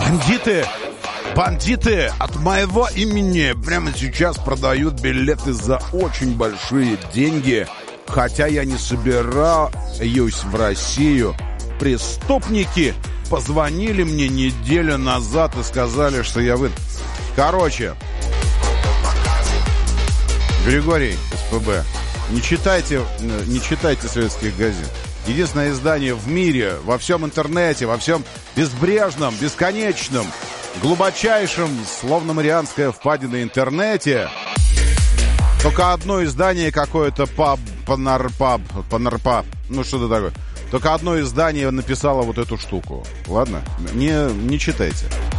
Бандиты от моего имени прямо сейчас продают билеты за очень большие деньги, хотя я не собираюсь в Россию. Преступники позвонили мне неделю назад и сказали, что я Короче, Григорий, СПБ, не читайте советских газет. Единственное издание в мире, во всем интернете, во всем безбрежном, бесконечном, глубочайшем, словно Марианская впадина интернете. Только одно издание какое-то Панарпаб, ну что-то такое. Только одно издание написало вот эту штуку. Ладно? Не читайте.